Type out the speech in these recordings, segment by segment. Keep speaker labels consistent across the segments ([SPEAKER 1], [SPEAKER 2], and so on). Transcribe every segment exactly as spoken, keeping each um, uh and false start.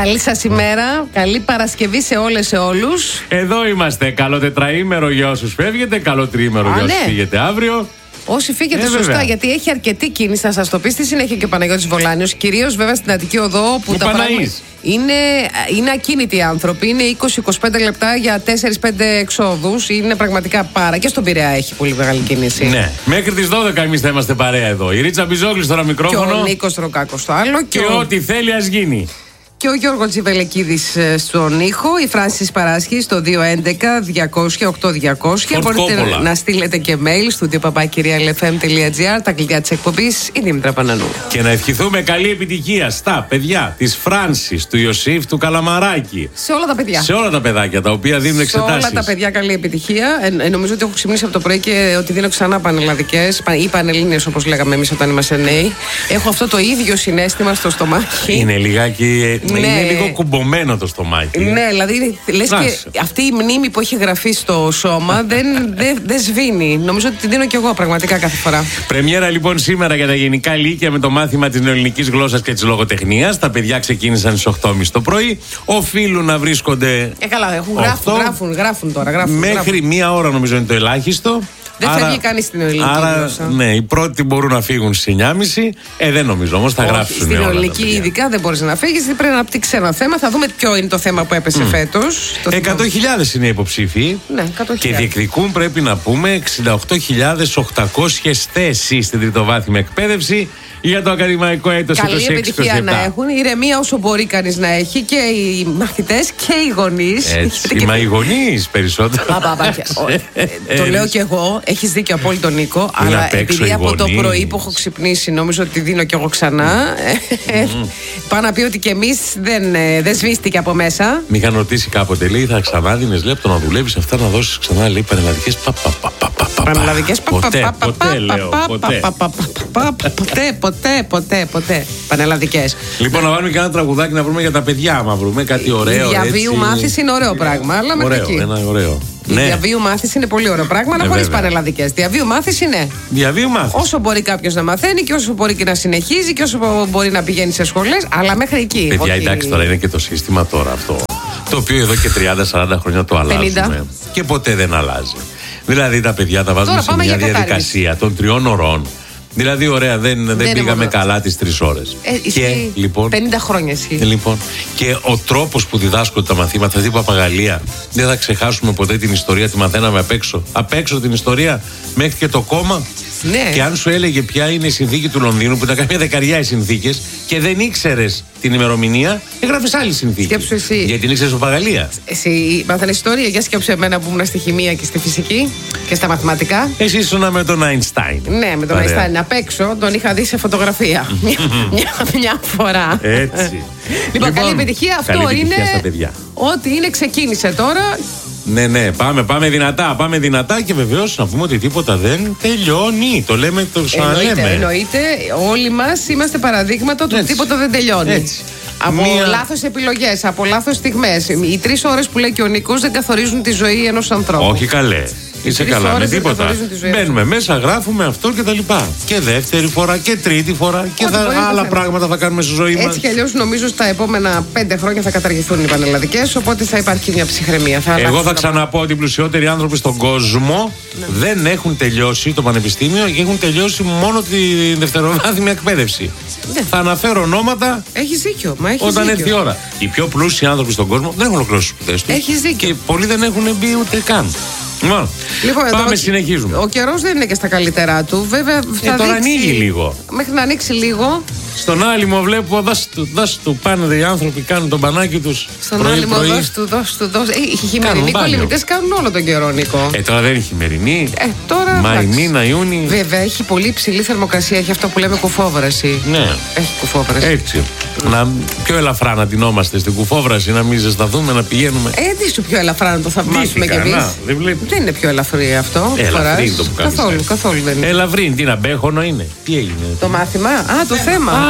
[SPEAKER 1] Καλή σας ημέρα, καλή Παρασκευή σε όλες, σε όλους.
[SPEAKER 2] Εδώ είμαστε. Καλό τετραήμερο για όσους φεύγετε, καλό τριήμερο
[SPEAKER 1] Α,
[SPEAKER 2] για όσους
[SPEAKER 1] ναι.
[SPEAKER 2] φύγετε αύριο.
[SPEAKER 1] Όσοι φύγετε,
[SPEAKER 2] Ε,
[SPEAKER 1] σωστά,
[SPEAKER 2] βέβαια.
[SPEAKER 1] γιατί έχει αρκετή κίνηση, θα σας το πει στη συνέχεια και ο Παναγιώτης Βολάνιος. Κυρίως βέβαια στην Αττική Οδό, που
[SPEAKER 2] Ο
[SPEAKER 1] τα
[SPEAKER 2] Παναής.
[SPEAKER 1] πράγματα είναι, είναι ακίνητοι οι άνθρωποι. Είναι είκοσι με είκοσι πέντε λεπτά για τέσσερα πέντε εξόδους. Είναι πραγματικά πάρα. Και στον Πειραιά έχει πολύ μεγάλη κίνηση.
[SPEAKER 2] Ναι. Μέχρι τις δώδεκα εμείς θα είμαστε παρέα εδώ. Η Ρίτσα Μπιζόγλη στο ένα
[SPEAKER 1] Και
[SPEAKER 2] μικρόφωνο.
[SPEAKER 1] ο Νίκος Τροκάκος στο άλλο.
[SPEAKER 2] Και
[SPEAKER 1] ο...
[SPEAKER 2] ό,τι θέλει ας γίνει.
[SPEAKER 1] Και ο Γιώργος Τζιβελεκίδης ε, στον ήχο, η Φράνσις Παράσχη στο δύο έντεκα διακόσια οκτώ διακόσια.
[SPEAKER 2] Φορτ
[SPEAKER 1] Μπορείτε
[SPEAKER 2] Κόπολα.
[SPEAKER 1] να στείλετε και mail στο δύο παπάκυρια ελ εφ εμ τελεία τζι άρ, τα κλειδιά της εκπομπής, η Δήμητρα Πανανού.
[SPEAKER 2] Και να ευχηθούμε καλή επιτυχία στα παιδιά της Φράνσης, του Ιωσήφ, του Καλαμαράκη.
[SPEAKER 1] Σε όλα τα παιδιά.
[SPEAKER 2] Σε όλα τα παιδάκια τα οποία δίνουν
[SPEAKER 1] Σε
[SPEAKER 2] εξετάσεις.
[SPEAKER 1] όλα τα παιδιά καλή επιτυχία. Ε, ε, νομίζω ότι έχω ξυπνήσει από το πρωί και ότι δίνω ξανά πανελλαδικές ή πανελλήνιες, όπως λέγαμε εμείς όταν είμαστε νέοι. Έχω αυτό το ίδιο συναίσθημα στο στομάχι.
[SPEAKER 2] Είναι λιγάκι.
[SPEAKER 1] Ναι.
[SPEAKER 2] Είναι λίγο κουμπωμένο το στομάχι.
[SPEAKER 1] Ναι, δηλαδή λες
[SPEAKER 2] Να
[SPEAKER 1] και
[SPEAKER 2] σε.
[SPEAKER 1] αυτή η μνήμη που έχει γραφεί στο σώμα δεν, δεν, δεν σβήνει. Νομίζω ότι τη δίνω κι εγώ πραγματικά κάθε φορά.
[SPEAKER 2] Πρεμιέρα λοιπόν σήμερα για τα γενικά λύκεια με το μάθημα της νεοελληνικής γλώσσας και της λογοτεχνίας. Τα παιδιά ξεκίνησαν στις οκτώ και μισή το πρωί. Οφείλουν να βρίσκονται.
[SPEAKER 1] Ε, καλά, έχουν, γράφουν,
[SPEAKER 2] οκτώ.
[SPEAKER 1] γράφουν, γράφουν τώρα. Γράφουν,
[SPEAKER 2] Μέχρι
[SPEAKER 1] γράφουν.
[SPEAKER 2] μία ώρα νομίζω είναι το ελάχιστο.
[SPEAKER 1] Δεν φεύγει κανείς στην ελληνική
[SPEAKER 2] άρα,
[SPEAKER 1] γλώσσα.
[SPEAKER 2] Ναι, οι πρώτοι μπορούν να φύγουν στις εννιά και μισή. Ε, δεν νομίζω όμως, θα
[SPEAKER 1] Όχι,
[SPEAKER 2] γράψουν.
[SPEAKER 1] στην
[SPEAKER 2] όλα τα
[SPEAKER 1] ελληνική
[SPEAKER 2] παιδιά.
[SPEAKER 1] ειδικά δεν μπορείς να φύγεις, πρέπει να αναπτύξεις ένα θέμα. Θα δούμε ποιο είναι το θέμα που έπεσε φέτος. Το
[SPEAKER 2] εκατό χιλιάδες είναι οι υποψήφοι.
[SPEAKER 1] Ναι, εκατό
[SPEAKER 2] Και
[SPEAKER 1] χιλιάδες.
[SPEAKER 2] διεκδικούν, πρέπει να πούμε, εξήντα οκτώ χιλιάδες οκτακόσιες θέσεις στην τριτοβάθμια εκπαίδευση για το ακαδημαϊκό έτος
[SPEAKER 1] Καλή
[SPEAKER 2] είκοσι έξι
[SPEAKER 1] επιτυχία
[SPEAKER 2] είκοσι επτά.
[SPEAKER 1] να έχουν. Ηρεμία όσο μπορεί κανείς να έχει, και οι μαθητές και οι γονείς.
[SPEAKER 2] Έτσι, μα οι γονείς περισσότερο.
[SPEAKER 1] Πα, πα, πα, ο- ε, Το λέω κι εγώ, έχεις δίκιο απόλυτο, Νίκο.
[SPEAKER 2] Είναι
[SPEAKER 1] Αλλά
[SPEAKER 2] απ' έξω
[SPEAKER 1] επειδή
[SPEAKER 2] οι
[SPEAKER 1] από το
[SPEAKER 2] γονείς.
[SPEAKER 1] πρωί που έχω ξυπνήσει, νομίζω ότι δίνω κι εγώ ξανά. ε, Πάω να πει ότι κι εμείς δεν, ε, δεν σβήστηκε από μέσα.
[SPEAKER 2] Με είχαν ρωτήσει κάποτε, λέει, θα ξανάδινες λεπτό να δουλεύεις αυτά, να δώσεις ξανά, λέει, πανελλαδικές πα, πα, πα, πα, πα, πα,
[SPEAKER 1] Πανελλαδικές πα, πα,
[SPEAKER 2] Ποτέ,
[SPEAKER 1] πα, πα,
[SPEAKER 2] ποτέ,
[SPEAKER 1] πα,
[SPEAKER 2] λέω,
[SPEAKER 1] πα,
[SPEAKER 2] ποτέ.
[SPEAKER 1] πα, πα, πα, πα, πα, Ποτέ, ποτέ, ποτέ, ποτέ. Πανελλαδικές.
[SPEAKER 2] Λοιπόν, να βάλουμε και ένα τραγουδάκι να βρούμε για τα παιδιά, άμα βρούμε κάτι ωραίο.
[SPEAKER 1] Η διαβίου
[SPEAKER 2] έτσι.
[SPEAKER 1] μάθηση είναι ωραίο πράγμα, αλλά μέχρι
[SPEAKER 2] Ωραίο,
[SPEAKER 1] εκεί.
[SPEAKER 2] ένα ωραίο.
[SPEAKER 1] Η
[SPEAKER 2] Ναι,
[SPEAKER 1] διαβίου μάθηση είναι πολύ ωραίο πράγμα, αλλά
[SPEAKER 2] Ε,
[SPEAKER 1] χωρίς
[SPEAKER 2] βέβαια.
[SPEAKER 1] πανελλαδικές. Διαβίου μάθηση ναι.
[SPEAKER 2] διαβίου μάθηση.
[SPEAKER 1] Όσο μπορεί κάποιος να μαθαίνει και όσο μπορεί και να συνεχίζει και όσο μπορεί να πηγαίνει σε σχολές, αλλά μέχρι εκεί.
[SPEAKER 2] Παιδιά,
[SPEAKER 1] όχι-
[SPEAKER 2] εντάξει, τώρα είναι και το σύστημα τώρα αυτό. Το οποίο εδώ και τριάντα σαράντα χρόνια το
[SPEAKER 1] πενήντα.
[SPEAKER 2] αλλάζουμε. Και ποτέ δεν αλλάζει. Δηλαδή τα παιδιά τα βάζουμε
[SPEAKER 1] Τώρα
[SPEAKER 2] σε
[SPEAKER 1] πάμε
[SPEAKER 2] μια
[SPEAKER 1] για κατάργηση.
[SPEAKER 2] διαδικασία των τριών ωρών. Δηλαδή, ωραία, δεν, δεν,
[SPEAKER 1] είναι
[SPEAKER 2] πήγαμε
[SPEAKER 1] μόνο.
[SPEAKER 2] καλά τις τρεις ώρες.
[SPEAKER 1] Ε, ισχύει.
[SPEAKER 2] λοιπόν,
[SPEAKER 1] πενήντα χρόνια ισχύει.
[SPEAKER 2] ε, λοιπόν, και ο τρόπος που διδάσκονται τα μαθήματα, αυτή η παπαγαλία, δεν θα ξεχάσουμε ποτέ την ιστορία, τη μαθαίναμε απ' έξω. Απ' έξω την ιστορία, μέχρι και το κόμμα.
[SPEAKER 1] Ναι.
[SPEAKER 2] Και αν σου έλεγε ποια είναι η συνθήκη του Λονδίνου, που ήταν καμία δεκαριά οι συνθήκες, και δεν ήξερες την ημερομηνία, έγραφες άλλη συνθήκη.
[SPEAKER 1] Σκέψου εσύ.
[SPEAKER 2] Γιατί την ήξερες παπαγαλία.
[SPEAKER 1] Εσύ μάθανε ιστορία, για σκέψου εμένα που ήμουν στη χημεία και στη φυσική και στα μαθηματικά.
[SPEAKER 2] Εσύ ήσουν με τον Αϊνστάιν.
[SPEAKER 1] Ναι, με τον
[SPEAKER 2] Ωραία.
[SPEAKER 1] Αϊνστάιν απ' έξω, τον είχα δει σε φωτογραφία. μια, μια, μια φορά.
[SPEAKER 2] Έτσι.
[SPEAKER 1] Λοιπόν, καλή επιτυχία. Αυτό
[SPEAKER 2] καλή επιτυχία
[SPEAKER 1] είναι
[SPEAKER 2] στα παιδιά.
[SPEAKER 1] ό,τι είναι, ξεκίνησε τώρα.
[SPEAKER 2] Ναι, ναι, πάμε, πάμε δυνατά, πάμε δυνατά και βεβαίως να πούμε ότι τίποτα δεν τελειώνει. Το λέμε, το
[SPEAKER 1] Εννοείται,
[SPEAKER 2] ξαναλέμε.
[SPEAKER 1] εννοείται. Όλοι μας είμαστε παραδείγματα του ότι
[SPEAKER 2] Έτσι.
[SPEAKER 1] τίποτα δεν τελειώνει.
[SPEAKER 2] Έτσι.
[SPEAKER 1] Από
[SPEAKER 2] Μία-
[SPEAKER 1] λάθος επιλογές, από λάθος στιγμές. Οι τρεις ώρες που λέει και ο Νίκος δεν καθορίζουν τη ζωή ενός ανθρώπου.
[SPEAKER 2] Όχι καλέ. Είσαι
[SPEAKER 1] τρεις
[SPEAKER 2] καλά με
[SPEAKER 1] ώρες δεν
[SPEAKER 2] τίποτα.
[SPEAKER 1] καθορίζουν τη ζωή
[SPEAKER 2] Μπαίνουμε μέσα, γράφουμε αυτό και τα λοιπά. Και δεύτερη φορά και τρίτη φορά και
[SPEAKER 1] Ό,τι
[SPEAKER 2] θα,
[SPEAKER 1] μπορεί να
[SPEAKER 2] άλλα
[SPEAKER 1] θέμα.
[SPEAKER 2] πράγματα θα κάνουμε στη ζωή μας.
[SPEAKER 1] Έτσι κι αλλιώς νομίζω στα επόμενα πέντε χρόνια θα καταργηθούν οι πανελλαδικές, οπότε θα υπάρχει μια ψυχραιμία. Θα
[SPEAKER 2] Εγώ
[SPEAKER 1] αλλάξουν
[SPEAKER 2] θα
[SPEAKER 1] τα
[SPEAKER 2] ξαναπώ ότι οι πλουσιότεροι άνθρωποι στον κόσμο δεν έχουν τελειώσει το πανεπιστήμιο και έχουν τελειώσει μόνο τη δευτεροβάθμια εκπαίδευση.
[SPEAKER 1] Ναι.
[SPEAKER 2] Θα αναφέρω ονόματα
[SPEAKER 1] Έχεις δίκιο, μα έχεις
[SPEAKER 2] όταν
[SPEAKER 1] δίκιο.
[SPEAKER 2] έρθει η ώρα. Οι πιο πλούσιοι άνθρωποι στον κόσμο δεν έχουν ολοκληρώσει τις σπουδές τους.
[SPEAKER 1] Έχεις δίκιο.
[SPEAKER 2] Και πολλοί δεν έχουν μπει ούτε καν. Λοιπόν,
[SPEAKER 1] Λοιπόν, εδώ
[SPEAKER 2] πάμε,
[SPEAKER 1] ο-
[SPEAKER 2] συνεχίζουμε.
[SPEAKER 1] Ο καιρός δεν είναι και στα καλύτερά του. Βέβαια, θα
[SPEAKER 2] Ε, τώρα
[SPEAKER 1] δείξει-
[SPEAKER 2] ανοίγει λίγο.
[SPEAKER 1] Μέχρι να ανοίξει λίγο.
[SPEAKER 2] Στον άλυμο βλέπω, δώσ' του, δώσ' του, πάνε οι άνθρωποι, κάνουν τον πανάκι τους
[SPEAKER 1] Στον
[SPEAKER 2] πρωί,
[SPEAKER 1] άλλη μου
[SPEAKER 2] πρωί.
[SPEAKER 1] δώσ' του, δώσ' του, δώσ' του. Ε, οι χειμερινοί
[SPEAKER 2] Κάνουν μπάνιο.
[SPEAKER 1] κολυμβητές κάνουν όλο τον καιρό, Νίκο.
[SPEAKER 2] Ε, τώρα δεν είναι χειμερινή.
[SPEAKER 1] Ε, τώρα.
[SPEAKER 2] Μάη,
[SPEAKER 1] εντάξει.
[SPEAKER 2] μήνα, Ιούνι.
[SPEAKER 1] Βέβαια, έχει πολύ υψηλή θερμοκρασία. Έχει αυτό που λέμε κουφόβραση.
[SPEAKER 2] Ναι.
[SPEAKER 1] Έχει κουφόβραση.
[SPEAKER 2] Έτσι. Να, πιο ελαφρά να ντυνόμαστε στην κουφόβραση, να μην ζεσταθούμε, να πηγαίνουμε.
[SPEAKER 1] Ε, τι σου πιο ελαφρά να το θαυμάσουμε κι
[SPEAKER 2] Ντύθηκα,
[SPEAKER 1] εμείς.
[SPEAKER 2] να, δεν βλέπεις.
[SPEAKER 1] Δεν είναι πιο ελαφρύ αυτό.
[SPEAKER 2] Ε, ελαφρύ
[SPEAKER 1] φοράς.
[SPEAKER 2] είναι το που κάνεις,
[SPEAKER 1] Καθόλου,
[SPEAKER 2] ε.
[SPEAKER 1] καθόλου δεν είναι.
[SPEAKER 2] Ελαβρίν, τι να μπέχονο είναι. Τι έγινε.
[SPEAKER 1] Το μάθημα. Α, το θέμα.
[SPEAKER 2] Α,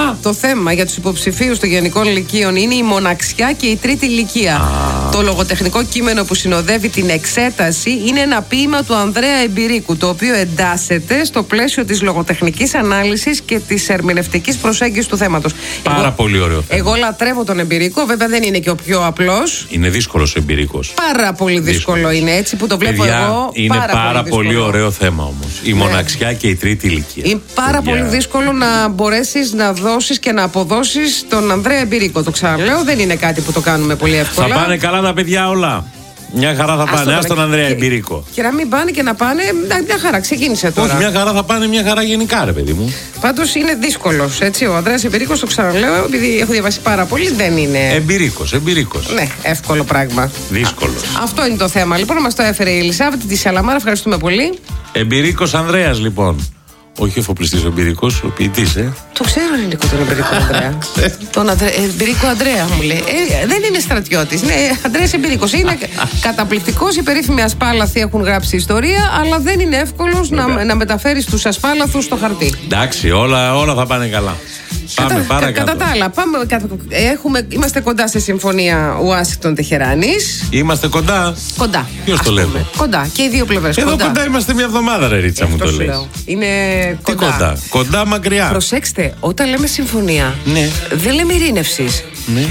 [SPEAKER 2] Α.
[SPEAKER 1] Το θέμα για τους υποψηφίους των γενικών λυκείων είναι η μοναξιά και η τρίτη ηλικία.
[SPEAKER 2] Α.
[SPEAKER 1] Το λογοτεχνικό κείμενο που συνοδεύει την εξέταση είναι ένα ποίημα του Ανδρέα Εμπειρίκου, το οποίο εντάσσεται στο πλαίσιο της λογοτεχνικής ανάλυσης και της ερμηνευτικής προσέγγισης του θέματος.
[SPEAKER 2] Πάρα εγώ, πολύ ωραίο θέμα.
[SPEAKER 1] Εγώ λατρεύω τον Εμπειρίκο, βέβαια δεν είναι και ο πιο απλός.
[SPEAKER 2] Είναι δύσκολος ο Εμπειρίκος.
[SPEAKER 1] Πάρα πολύ δύσκολο δύσκολος. Είναι, έτσι που το βλέπω.
[SPEAKER 2] Παιδιά,
[SPEAKER 1] εγώ.
[SPEAKER 2] Είναι
[SPEAKER 1] πάρα,
[SPEAKER 2] πάρα
[SPEAKER 1] πολύ,
[SPEAKER 2] πολύ ωραίο θέμα όμως. Η ναι. μοναξιά και η τρίτη ηλικία.
[SPEAKER 1] Είναι πάρα Παιδιά. πολύ δύσκολο να μπορέσεις να δώσεις και να αποδώσεις τον Ανδρέα Εμπειρίκο. Το ξαναλέω, δεν είναι κάτι που το κάνουμε πολύ εύκολα.
[SPEAKER 2] Θα πάνε καλά τα παιδιά όλα. Μια χαρά θα πάνε. Ας τον Ανδρέα και, Εμπειρίκο.
[SPEAKER 1] Και να μην πάνε και να πάνε. Μια χαρά, ξεκίνησε τώρα.
[SPEAKER 2] Όχι, μια χαρά θα πάνε, μια χαρά γενικά, ρε παιδί μου.
[SPEAKER 1] Πάντως είναι δύσκολος. Έτσι, ο Ανδρέας Εμπειρίκος, το ξαναλέω, επειδή έχω διαβάσει πάρα πολύ, δεν είναι.
[SPEAKER 2] Εμπειρίκος, εμπειρίκος.
[SPEAKER 1] Ναι, εύκολο πράγμα.
[SPEAKER 2] Δύσκολο.
[SPEAKER 1] Αυτό είναι το θέμα. Λοιπόν, μας το έφερε η Ελισάβετ τη Σαλαμάρα. Ευχαριστούμε πολύ.
[SPEAKER 2] Εμπειρίκος Ανδρέας, λοιπόν. Όχι ο εφοπλιστής ο Εμπειρικός, ο ποιητής, ε.
[SPEAKER 1] Το ξέρω ελληνικό τον Εμπειρικό Ανδρέα. Τον Ανδρέ, Εμπειρικό Ανδρέα μου λέει. Ε, δεν είναι στρατιώτης, είναι Ανδρέας Εμπειρικός. Είναι καταπληκτικός, οι περίφημοι Ασπάλαθοι έχουν γράψει ιστορία, αλλά δεν είναι εύκολος να, να μεταφέρει τους Ασπάλαθους στο χαρτί.
[SPEAKER 2] Εντάξει, όλα, όλα θα πάνε καλά. Πάμε
[SPEAKER 1] Κατά,
[SPEAKER 2] παρακάτω.
[SPEAKER 1] Κατά τα άλλα, πάμε, έχουμε, είμαστε κοντά σε συμφωνία Ουάσιγκτον-Τεχεράνης.
[SPEAKER 2] Είμαστε κοντά.
[SPEAKER 1] Κοντά.
[SPEAKER 2] Ποιος το λέει?
[SPEAKER 1] Κοντά. Και οι δύο πλευρές.
[SPEAKER 2] Εδώ
[SPEAKER 1] κοντά.
[SPEAKER 2] κοντά είμαστε μια εβδομάδα, ρε Ρίτσα μου το λες.
[SPEAKER 1] Είναι
[SPEAKER 2] Τι
[SPEAKER 1] κοντά.
[SPEAKER 2] κοντά. Κοντά μακριά.
[SPEAKER 1] Προσέξτε, όταν λέμε συμφωνία,
[SPEAKER 2] ναι.
[SPEAKER 1] δεν λέμε ειρήνευσης.
[SPEAKER 2] Ναι.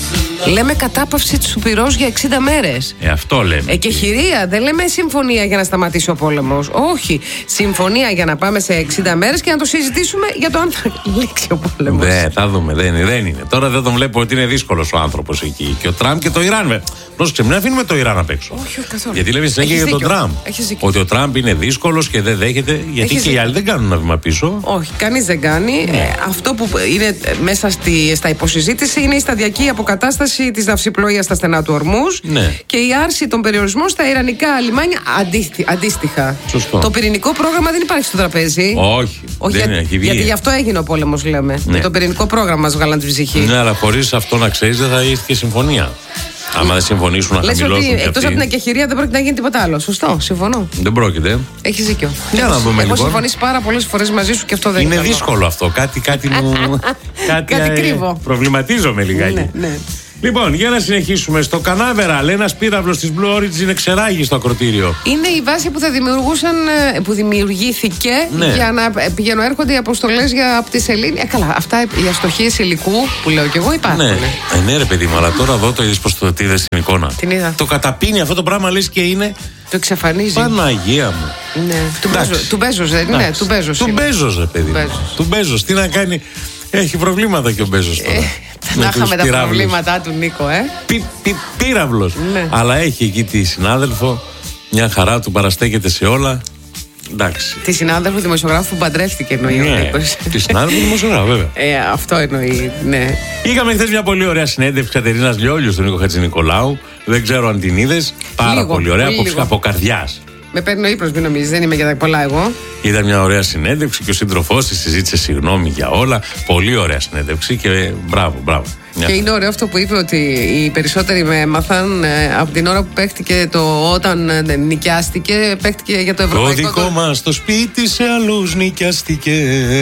[SPEAKER 1] Λέμε κατάπαυση του πυρός για εξήντα μέρες.
[SPEAKER 2] Ε, αυτό λέμε.
[SPEAKER 1] Ε, και χειρία. Δεν λέμε συμφωνία για να σταματήσει ο πόλεμος. Όχι. Συμφωνία για να πάμε σε εξήντα μέρες και να το συζητήσουμε για το αν θα λήξει ο πόλεμος.
[SPEAKER 2] Ναι, θα δούμε. Δεν είναι, δεν είναι. Τώρα δεν τον βλέπω ότι είναι δύσκολος ο άνθρωπος εκεί. Και ο Τραμπ και το Ιράν. Πρόσεξε, μην αφήνουμε το Ιράν απ' έξω.
[SPEAKER 1] Όχι, όχι καθόλου.
[SPEAKER 2] Γιατί λέμε συνέχεια για τον Τραμπ. Ότι ο Τραμπ είναι δύσκολος και δεν δέχεται. Γιατί Έχεις και δίκιο. Οι άλλοι δεν κάνουν ένα βήμα πίσω.
[SPEAKER 1] Όχι, κανείς δεν κάνει. Ναι. Ε, αυτό που είναι μέσα στη, στα υποσυζήτηση είναι η σταδιακή αποκατάσταση της ναυσιπλοείας στα στενά του Ορμούζ.
[SPEAKER 2] Ναι.
[SPEAKER 1] Και η άρση των περιορισμών στα ιρανικά λιμάνια αντίστοιχα.
[SPEAKER 2] Σωστό.
[SPEAKER 1] Το πυρηνικό πρόγραμμα δεν υπάρχει στο τραπέζι.
[SPEAKER 2] Όχι.
[SPEAKER 1] Όχι
[SPEAKER 2] δεν
[SPEAKER 1] για,
[SPEAKER 2] έχει βγει.
[SPEAKER 1] Γιατί γι' αυτό έγινε ο πόλεμος, λέμε. Ναι. Για το πυρηνικό πρόγραμμα μας βγάλαν τη ψυχή.
[SPEAKER 2] Ναι, αλλά χωρίς αυτό να ξέρεις δεν θα έχει και συμφωνία. Άμα δεν συμφωνήσουν να
[SPEAKER 1] Λες
[SPEAKER 2] χαμηλώσουν.
[SPEAKER 1] Ότι εκτός από την ακεχηρία δεν πρόκειται να γίνει τίποτα άλλο. Σωστό, συμφωνώ.
[SPEAKER 2] Δεν πρόκειται.
[SPEAKER 1] Έχεις δίκιο.
[SPEAKER 2] Για να δούμε,
[SPEAKER 1] Έχω
[SPEAKER 2] λοιπόν.
[SPEAKER 1] συμφωνήσει πάρα πολλές φορές μαζί σου και αυτό δεν είναι.
[SPEAKER 2] Είναι δύσκολο αυτό. Κάτι, κάτι μου.
[SPEAKER 1] κάτι κάτι κρύβω.
[SPEAKER 2] Προβληματίζομαι λιγάκι.
[SPEAKER 1] Ναι, ναι.
[SPEAKER 2] Λοιπόν, για να συνεχίσουμε. Στο Κανάβεραλ, ένας πύραυλος της Blue Origin εξεράγει στο ακροτήριο.
[SPEAKER 1] Είναι η βάση που θα δημιουργούσαν, που δημιουργήθηκε
[SPEAKER 2] ναι. για
[SPEAKER 1] να πηγαίνουν έρχονται οι αποστολές για, από τη Σελήνη. Ε, καλά, αυτά οι αστοχίες υλικού που λέω κι εγώ υπάρχουν.
[SPEAKER 2] Ναι, ε, ναι ρε παιδί μου, αλλά τώρα εδώ το είδες πως το είδες στην εικόνα.
[SPEAKER 1] Την είδα.
[SPEAKER 2] Το καταπίνει αυτό το πράγμα, λες και είναι.
[SPEAKER 1] Το εξαφανίζει.
[SPEAKER 2] Παναγία μου.
[SPEAKER 1] Ναι. Του Μπέζος δεν είναι. Του Μπέζος.
[SPEAKER 2] Του Μπέζος, ρε παιδί μου. Του Μπέζος. Τι να κάνει. Έχει προβλήματα και ο Μπέζος τώρα. Ε,
[SPEAKER 1] να είχαμε τα προβλήματά του, Νίκο, ε.
[SPEAKER 2] Πι, πι, πύραυλος.
[SPEAKER 1] Ναι.
[SPEAKER 2] Αλλά έχει εκεί τη συνάδελφο. Μια χαρά του, παραστέκεται σε όλα. Εντάξει.
[SPEAKER 1] Τη συνάδελφο δημοσιογράφου που παντρεύτηκε, εννοεί
[SPEAKER 2] ναι,
[SPEAKER 1] ο Νίκος.
[SPEAKER 2] Τη συνάδελφο δημοσιογράφου, βέβαια.
[SPEAKER 1] Ε, αυτό εννοεί, ναι.
[SPEAKER 2] Είχαμε χθες μια πολύ ωραία συνέντευξη Κατερίνας Λιόλιου στον Νίκο Χατζηνικολάου. Δεν ξέρω αν την είδες. Πάρα λίγο, πολύ ωραία, από, από καρδιάς.
[SPEAKER 1] Με παίρνει ο ύπνος, μην νομίζεις, δεν είμαι για τα πολλά εγώ.
[SPEAKER 2] Ήταν μια ωραία συνέντευξη και ο σύντροφός της συζήτησε συγγνώμη για όλα. Πολύ ωραία συνέντευξη και μπράβο, μπράβο.
[SPEAKER 1] Και είναι ωραίο αυτό που είπε, ότι οι περισσότεροι με έμαθαν ε, από την ώρα που παίχτηκε το όταν ε, νοικιάστηκε, παίχτηκε για το ευρωπαϊκό.
[SPEAKER 2] Το δικό μας το σπίτι σε άλλους νοικιάστηκε.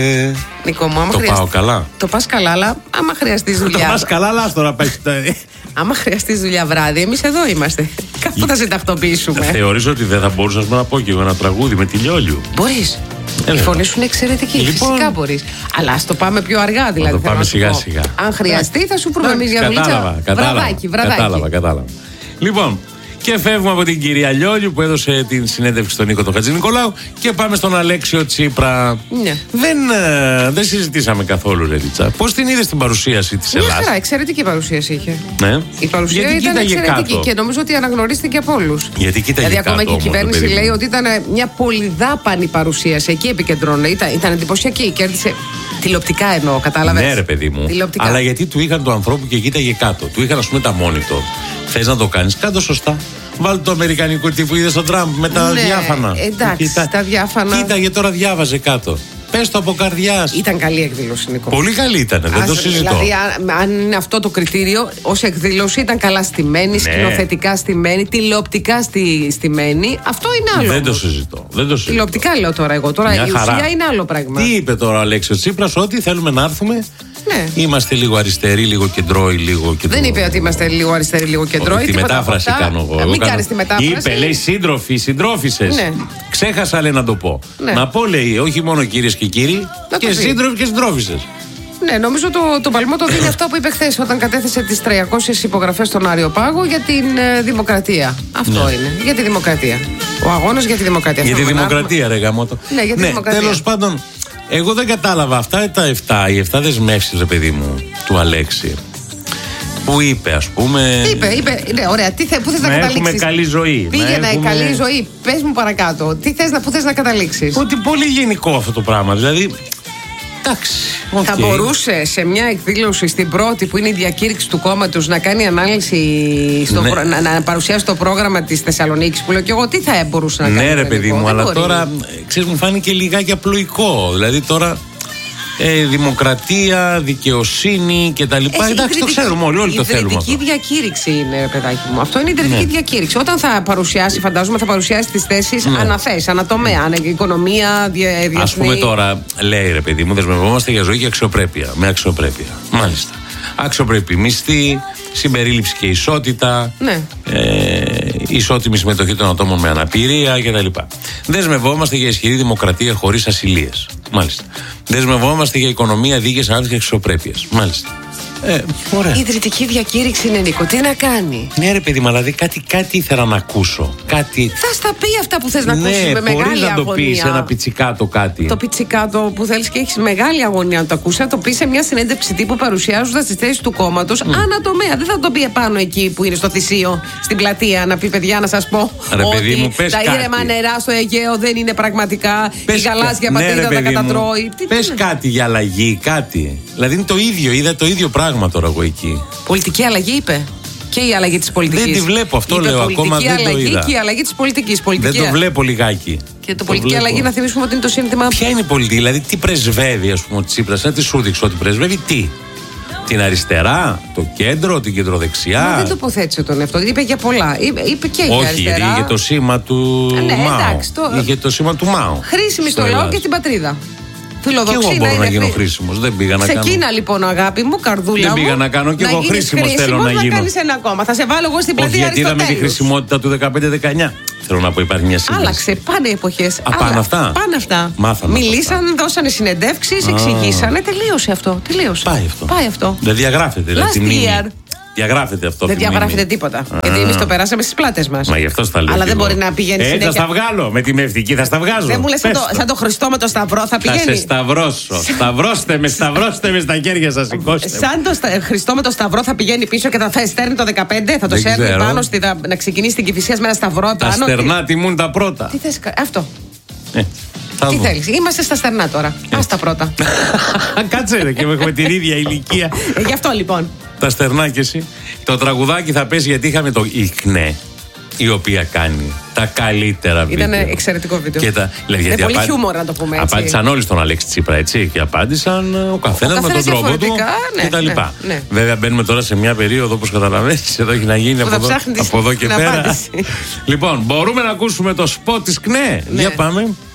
[SPEAKER 1] Νίκο μου, άμα
[SPEAKER 2] το
[SPEAKER 1] χρειαστεί,
[SPEAKER 2] πάω καλά.
[SPEAKER 1] Το πας καλά, αλλά άμα χρειαστείς δουλειά.
[SPEAKER 2] Το πας καλά, αλλά τώρα πάει.
[SPEAKER 1] Άμα χρειαστείς δουλειά βράδυ, εμείς εδώ είμαστε. Κάπου θα σε τακτοποιήσουμε.
[SPEAKER 2] Θεωρείς ότι δεν θα μπορούσα να πω και εγώ ένα τραγούδι με τη Λιόλιου?
[SPEAKER 1] Μπορείς. Η φωνή σου είναι εξαιρετική. Λοιπόν, φυσικά μπορείς. Αλλά ας το πάμε πιο αργά, δηλαδή.
[SPEAKER 2] Να το πάμε σιγά σιγά.
[SPEAKER 1] Αν χρειαστεί, θα σου πούμε εμείς για δουλειά.
[SPEAKER 2] Κατάλαβα,
[SPEAKER 1] βραδάκι, βραδάκι.
[SPEAKER 2] Κατάλαβα, κατάλαβα. Λοιπόν, και φεύγουμε από την κυρία Λιόλιου που έδωσε την συνέντευξη στον Νίκο τον Χατζηνικολάου και πάμε στον Αλέξιο Τσίπρα.
[SPEAKER 1] Ναι.
[SPEAKER 2] Δεν, ε, δεν συζητήσαμε καθόλου, Ρετίτσα. Πώς την είδες την παρουσίαση της Ελλάδας?
[SPEAKER 1] Μια χαρά, εξαιρετική παρουσίαση είχε.
[SPEAKER 2] Ναι.
[SPEAKER 1] Η παρουσία
[SPEAKER 2] γιατί
[SPEAKER 1] ήταν εξαιρετική
[SPEAKER 2] κάτω.
[SPEAKER 1] Και νομίζω ότι αναγνωρίστηκε από όλους.
[SPEAKER 2] Γιατί κοίταγε
[SPEAKER 1] δηλαδή, ακόμα
[SPEAKER 2] κάτω,
[SPEAKER 1] και η κυβέρνηση
[SPEAKER 2] όμως,
[SPEAKER 1] λέει ότι ήταν μια πολυδάπανη παρουσίαση. Εκεί επικεντρώνεται. Ήταν, ήταν εντυπωσιακή. Κέρδισε. Τηλεοπτικά εννοώ, κατάλαβες.
[SPEAKER 2] Ναι, ρε παιδί μου.
[SPEAKER 1] Τηλεοπτικά.
[SPEAKER 2] Αλλά γιατί του είχαν του ανθρώπου και κοίταγε κάτω. Του είχαν, α πούμε, τα monitor. Θες να το κάνεις, κάτω σωστά. Βάλτε το αμερικανικό τύπου, είδες τον Τραμπ με τα
[SPEAKER 1] ναι,
[SPEAKER 2] διάφανα.
[SPEAKER 1] Εντάξει, Κοίτα, τα διάφανα.
[SPEAKER 2] Κοίταγε τώρα, διάβαζε κάτω. Πες το από καρδιάς.
[SPEAKER 1] Ήταν καλή εκδήλωση, Νίκο.
[SPEAKER 2] Πολύ καλή ήταν, δεν Ας, το συζητώ.
[SPEAKER 1] Δηλαδή, αν είναι αυτό το κριτήριο, ως εκδήλωση ήταν καλά στημένη, ναι. σκηνοθετικά στημένη, τηλεοπτικά στη, στημένη. Αυτό είναι άλλο.
[SPEAKER 2] Δεν το συζητώ. Δεν το συζητώ.
[SPEAKER 1] Τηλεοπτικά λέω τώρα εγώ. Τώρα
[SPEAKER 2] μια
[SPEAKER 1] η
[SPEAKER 2] χαρά.
[SPEAKER 1] ουσία είναι άλλο πράγμα.
[SPEAKER 2] Τι είπε τώρα ο Αλέξιος Τσίπρας? Ότι θέλουμε να έρθουμε
[SPEAKER 1] Ναι.
[SPEAKER 2] Είμαστε λίγο αριστεροί, λίγο κεντρώοι, λίγο κεντρώοι.
[SPEAKER 1] Δεν είπε ότι είμαστε λίγο αριστεροί, λίγο κεντρώοι.
[SPEAKER 2] Τη μετάφραση κάνω εγώ.
[SPEAKER 1] Μην
[SPEAKER 2] κάνω...
[SPEAKER 1] κάνεις τη μετάφραση.
[SPEAKER 2] Είπε, λέει σύντροφοι, συντρόφισσες.
[SPEAKER 1] Ναι.
[SPEAKER 2] Ξέχασα, λέει, να το πω.
[SPEAKER 1] Ναι.
[SPEAKER 2] Να πω, λέει, όχι μόνο κυρίες και κύριοι,
[SPEAKER 1] να
[SPEAKER 2] και σύντροφοι και συντρόφισσες.
[SPEAKER 1] Ναι, νομίζω το, το παλμό το δίνει αυτό που είπε χθες όταν κατέθεσε τις τριακόσιες υπογραφές στον Άριο Πάγο για την ε, δημοκρατία. Αυτό ναι. είναι. Για τη δημοκρατία. Ο αγώνας για τη δημοκρατία.
[SPEAKER 2] Για τη δημοκρατία, ρε γαμώτο.
[SPEAKER 1] Ναι, για τη ναι, δημοκρατία.
[SPEAKER 2] Τέλος πάντων, εγώ δεν κατάλαβα αυτά τα εφτά, οι εφτά δεσμεύσεις, ρε παιδί μου, του Αλέξη. Που είπε, ας πούμε.
[SPEAKER 1] Είπε, είπε, ναι, ωραία. Τι θε, πού θες να, να καταλήξεις.
[SPEAKER 2] Έχουμε καλή ζωή.
[SPEAKER 1] Πήγαινε,
[SPEAKER 2] έχουμε...
[SPEAKER 1] καλή ζωή. Πες μου παρακάτω. Τι θες να, πού θες να καταλήξεις.
[SPEAKER 2] Ότι πολύ γενικό αυτό το πράγμα. Δηλαδή. Εντάξει. Okay.
[SPEAKER 1] Θα μπορούσε σε μια εκδήλωση στην πρώτη που είναι η διακήρυξη του κόμματος να κάνει ανάλυση, στο ναι. προ... να, να παρουσιάσει το πρόγραμμα της Θεσσαλονίκης που λέω και εγώ τι θα μπορούσε να κάνει.
[SPEAKER 2] Ναι, ρε παιδί μου, αλλά
[SPEAKER 1] μπορεί.
[SPEAKER 2] τώρα ξέρεις, μου φάνηκε λιγάκι απλοϊκό. Δηλαδή τώρα. Ε, δημοκρατία, δικαιοσύνη κτλ. Εντάξει, το ξέρουμε όλοι, όλοι το θέλουμε.
[SPEAKER 1] Η ιδρυτική διακήρυξη είναι, παιδάκι μου. Αυτό είναι η ιδρυτική ναι. διακήρυξη. Όταν θα παρουσιάσει, φαντάζομαι, θα παρουσιάσει τις θέσεις ναι. αναθέσει, ανατομέα, οικονομία, διεθνή.
[SPEAKER 2] Ας πούμε τώρα, λέει ρε παιδί μου, δεσμευόμαστε για ζωή και αξιοπρέπεια. Με αξιοπρέπεια. Μάλιστα. Αξιοπρέπη μισθή, συμπερίληψη και ισότητα.
[SPEAKER 1] Ναι.
[SPEAKER 2] Ε, ισότιμη συμμετοχή των ατόμων με αναπηρία κτλ. Δεσμευόμαστε για ισχυρή δημοκρατία χωρίς ασυλίες. Μάλιστα. Δεσμευόμαστε για οικονομία δίκαιης ανάπτυξης και αξιοπρέπειας. Μάλιστα. Ε, ωραία.
[SPEAKER 1] Η ιδρυτική διακήρυξη είναι, Νίκο, τι να κάνει.
[SPEAKER 2] Ναι, ρε παιδί μου, δηλαδή κάτι, κάτι ήθελα να ακούσω. Κάτι...
[SPEAKER 1] Θα στα πει αυτά που θες να
[SPEAKER 2] ναι,
[SPEAKER 1] ακούσεις με μεγάλη αγωνία.
[SPEAKER 2] Ναι, να το πεις ένα πιτσικάτο κάτι.
[SPEAKER 1] Το πιτσικάτο που θέλεις και έχεις μεγάλη αγωνία να το ακούσεις, θα το πει σε μια συνέντευξη τύπου παρουσιάζοντας τις θέσεις του κόμματος mm. ανατομέα. Δεν θα το πει επάνω εκεί που είναι στο Θησίο, στην πλατεία, να πει παιδιά να σας πω
[SPEAKER 2] ρε,
[SPEAKER 1] ότι
[SPEAKER 2] παιδί μου, πες
[SPEAKER 1] τα
[SPEAKER 2] κάτι.
[SPEAKER 1] ήρεμα νερά στο Αιγαίο δεν είναι πραγματικά.
[SPEAKER 2] Πες
[SPEAKER 1] η γαλάζια
[SPEAKER 2] κα...
[SPEAKER 1] πατρίδα
[SPEAKER 2] ναι,
[SPEAKER 1] τα κατατρώει.
[SPEAKER 2] Πες κάτι για αλλαγή, κάτι. Δηλαδή είναι το ίδιο, είδα το ίδιο πράγμα τώρα εγώ εκεί.
[SPEAKER 1] Πολιτική αλλαγή είπε. Και η αλλαγή της πολιτικής.
[SPEAKER 2] Δεν τη βλέπω, αυτό είπε λέω ακόμα δεν το είδα.
[SPEAKER 1] Και η αλλαγή της πολιτικής.
[SPEAKER 2] Δεν το βλέπω λιγάκι.
[SPEAKER 1] Και το, το πολιτική βλέπω. Αλλαγή να θυμίσουμε ότι είναι το σύνθημα.
[SPEAKER 2] Ποια είναι η πολιτική, δηλαδή τι πρεσβεύει, ας πούμε, ο Τσίπρας, να τη σου δείξω ότι πρεσβεύει τι. Την αριστερά, το κέντρο, την κεντροδεξιά.
[SPEAKER 1] Μα δεν τοποθέτησε τον εαυτό, είπε για πολλά. Είπε, είπε και για
[SPEAKER 2] όχι,
[SPEAKER 1] αριστερά.
[SPEAKER 2] Όχι, είχε το σήμα του
[SPEAKER 1] ναι,
[SPEAKER 2] Μάο.
[SPEAKER 1] Εντάξει, το...
[SPEAKER 2] Είχε το σήμα του Μάο.
[SPEAKER 1] Χρήσιμη στο λαό και στην πατρίδα. Φιλοδοξία.
[SPEAKER 2] Και εγώ μπορώ να γίνω χρήσιμος. Δεν πήγα να κάνω.
[SPEAKER 1] Ξεκίνα λοιπόν, αγάπη μου, καρδούλα
[SPEAKER 2] δεν
[SPEAKER 1] μου.
[SPEAKER 2] Δεν πήγα να κάνω και εγώ χρήσιμος θέλω να γίνω.
[SPEAKER 1] Να κάνεις ένα κόμμα. Θα σε βάλω εγώ στην πλατεία Αριστοτέλους.
[SPEAKER 2] Γιατί είδαμε τη χρησιμότητα του δεκαπέντε δεκαεννιά. Θέλω να πω, υπάρχει μια σύγκριση.
[SPEAKER 1] Άλλαξε, πάνε εποχές.
[SPEAKER 2] Α, πάνε αυτά.
[SPEAKER 1] Πάνε αυτά.
[SPEAKER 2] Μάθαμε.
[SPEAKER 1] Μιλήσαν, αυτά. Δώσανε συνεντεύξεις, εξηγήσανε. Τελείωσε αυτό. Τελείωσε.
[SPEAKER 2] Πάει αυτό.
[SPEAKER 1] Πάει αυτό.
[SPEAKER 2] Δεν διαγράφεται. Δηλαδή, διαγράφεται αυτό.
[SPEAKER 1] Δεν διαγράφεται τίποτα. Α. Γιατί εμείς το περάσαμε στις πλάτες μας.
[SPEAKER 2] Μα γι' αυτό στα λέω.
[SPEAKER 1] Αλλά δεν μπορεί να πηγαίνει
[SPEAKER 2] ε,
[SPEAKER 1] συνέχεια.
[SPEAKER 2] Θα στα βγάλω με τη μευτική, θα στα βγάζω.
[SPEAKER 1] Δεν μου λες σαν, το, σαν το Χριστό με το σταυρό θα πηγαίνει.
[SPEAKER 2] Θα σε σταυρώσω. Σταυρώστε με, σταυρώστε με στα χέρια σας. Σηκώστε.
[SPEAKER 1] Σαν το στα, Χριστό με το σταυρό θα πηγαίνει πίσω και θα στέρνει το δεκαπέντε. Θα το σέρνει πάνω στη, θα, να ξεκινήσει την Κηφισίας με ένα σταυρό επάνω.
[SPEAKER 2] Τα στερνά τιμούν τα πρώτα.
[SPEAKER 1] Τι θες, αυτό.
[SPEAKER 2] Ε,
[SPEAKER 1] τι θέλεις, είμαστε στα στερνά τώρα. Ας τα πρώτα.
[SPEAKER 2] Κάτσε ρε και έχουμε την ίδια ηλικία.
[SPEAKER 1] ε, γι' αυτό λοιπόν.
[SPEAKER 2] Τα στερνά και εσύ. Το τραγουδάκι θα πέσει γιατί είχαμε το ΙΚΝΕ, η οποία κάνει τα καλύτερα βίντεο.
[SPEAKER 1] Ήταν εξαιρετικό βίντεο.
[SPEAKER 2] Και τα, δηλαδή,
[SPEAKER 1] με πολύ
[SPEAKER 2] απα...
[SPEAKER 1] χιούμορ να το πούμε έτσι.
[SPEAKER 2] Απάντησαν όλοι στον Αλέξη Τσίπρα, έτσι. Και απάντησαν ο καθένας με τον τρόπο του
[SPEAKER 1] ναι,
[SPEAKER 2] και τα λοιπά.
[SPEAKER 1] Ναι, ναι.
[SPEAKER 2] Βέβαια μπαίνουμε τώρα σε μια περίοδο, όπως καταλαβαίνεις, εδώ έχει να γίνει από εδώ, από εδώ και πέρα. Λοιπόν, μπορούμε να ακούσουμε το σποτ της ΚΝΕ.
[SPEAKER 1] Ναι.
[SPEAKER 2] Για πάμε.